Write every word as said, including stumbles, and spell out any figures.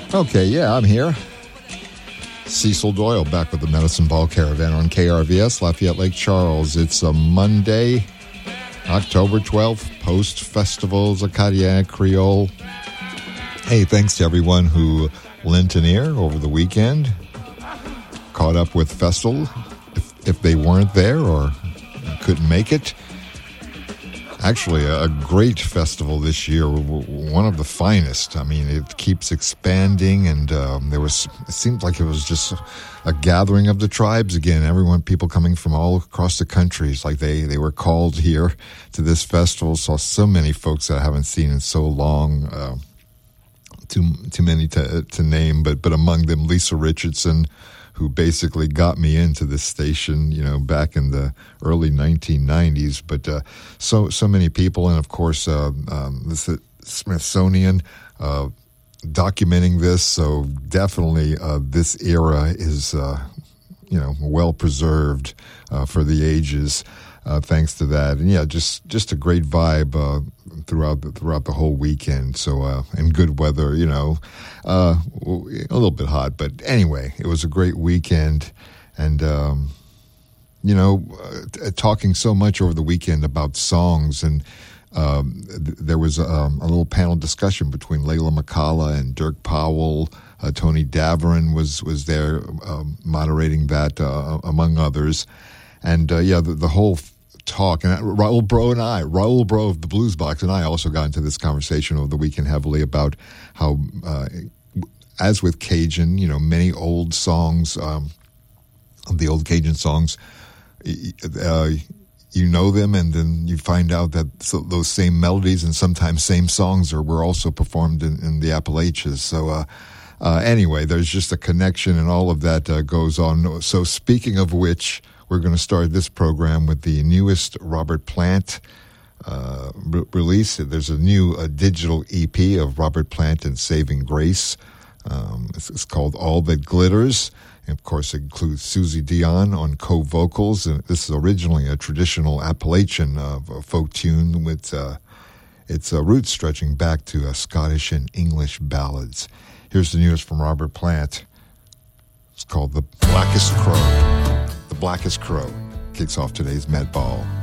Okay, yeah, I'm here. Cecil Doyle back with the Medicine Ball Caravan on K R V S, Lafayette Lake Charles. It's a Monday, October twelfth, post-festival Zaccadia Creole. Hey, thanks to everyone who lent an ear over the weekend, caught up with Festal if, if they weren't there or couldn't make it. Actually, a great festival this year, one of the finest. I mean, it keeps expanding, and um, there was, it seemed like it was just a gathering of the tribes again. Everyone, people coming from all across the country. It's like they, they were called here to this festival. Saw so many folks that I haven't seen in so long. Uh, too too many to to name, but but among them, Lisa Richardson, who basically got me into this station, you know, back in the early nineteen nineties. But uh, so so many people, and of course, uh, um, the Smithsonian uh, documenting this. So definitely, uh, this era is, uh, you know, well preserved uh, for the ages, uh, thanks to that. And yeah, just just a great vibe uh, throughout the, throughout the whole weekend. So uh, and good weather, you know. Uh, a little bit hot, but anyway, it was a great weekend. And, um, you know, uh, talking so much over the weekend about songs, and um, th- there was um, a little panel discussion between Layla McCalla and Dirk Powell. Uh, Tony Daverin was, was there um, moderating that, uh, among others. And, uh, yeah, the, the whole talk, and Raul Bro and I, Raul Bro of the Blues Box and I also got into this conversation over the weekend heavily about how, uh, as with Cajun, you know, many old songs, um, the old Cajun songs, uh, you know them, and then you find out that so those same melodies and sometimes same songs are were also performed in, in the Appalachians. So, uh, uh, anyway, there's just a connection, and all of that uh, goes on. So, speaking of which, we're going to start this program with the newest Robert Plant uh, re- release. There's a new uh, digital E P of Robert Plant and Saving Grace. Um, it's, it's called All That Glitters. And of course, it includes Susie Dion on co-vocals. And this is originally a traditional Appalachian uh, folk tune with uh, its uh, roots stretching back to uh, Scottish and English ballads. Here's the news from Robert Plant. It's called The Blackest Crow. The Blackest Crow kicks off today's Med Ball.